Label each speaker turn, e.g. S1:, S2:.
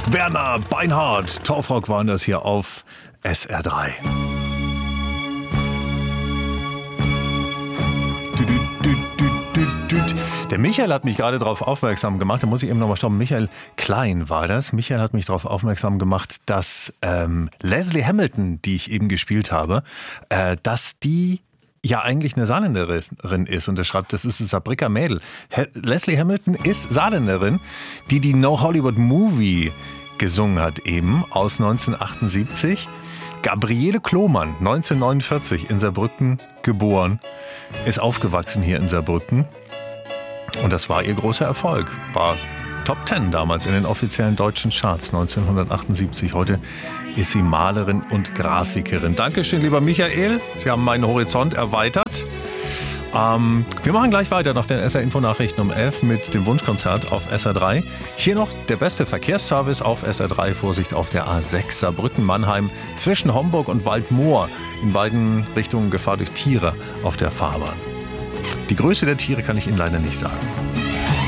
S1: Werner Beinhardt, Torfrock waren das hier auf SR3. Der Michael hat mich gerade darauf aufmerksam gemacht, da muss ich eben nochmal stoppen, Michael Klein war das. Michael hat mich darauf aufmerksam gemacht, dass Leslie Hamilton, die ich eben gespielt habe, dass die ja eigentlich eine Saarländerin ist. Und er schreibt, das ist ein Saarbrücker Mädel. Leslie Hamilton ist Saarländerin, die No Hollywood Movie gesungen hat eben aus 1978. Gabriele Klomann, 1949 in Saarbrücken geboren, ist aufgewachsen hier in Saarbrücken. Und das war ihr großer Erfolg. War Top 10 damals in den offiziellen deutschen Charts 1978. Heute ist sie Malerin und Grafikerin. Dankeschön, lieber Michael. Sie haben meinen Horizont erweitert. Wir machen gleich weiter nach den SR-Info-Nachrichten um 11 mit dem Wunschkonzert auf SR3. Hier noch der beste Verkehrsservice auf SR3. Vorsicht auf der A6 Saarbrücken-Mannheim zwischen Homburg und Waldmoor. In beiden Richtungen Gefahr durch Tiere auf der Fahrbahn. Die Größe der Tiere kann ich Ihnen leider nicht sagen.